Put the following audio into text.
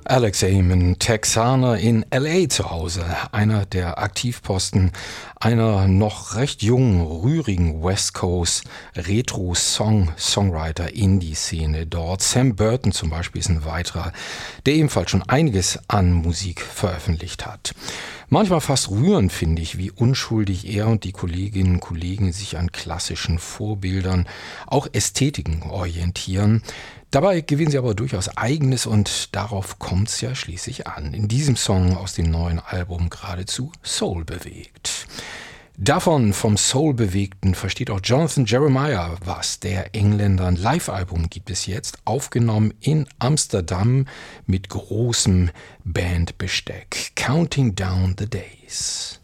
Alex Amon, Texaner in L.A. zu Hause, einer der Aktivposten einer noch recht jungen, rührigen West Coast Retro-Songwriter-Indie-Szene dort. Sam Burton zum Beispiel ist ein weiterer, der ebenfalls schon einiges an Musik veröffentlicht hat. Manchmal fast rührend finde ich, wie unschuldig er und die Kolleginnen und Kollegen sich an klassischen Vorbildern, auch Ästhetiken orientieren. Dabei gewinnen sie aber durchaus Eigenes und darauf kommt es ja schließlich an. In diesem Song aus dem neuen Album geradezu Soul bewegt. Davon, vom Soul bewegten, versteht auch Jonathan Jeremiah was. Der Engländer, ein Live-Album gibt es jetzt, aufgenommen in Amsterdam mit großem Bandbesteck. Counting Down the Days.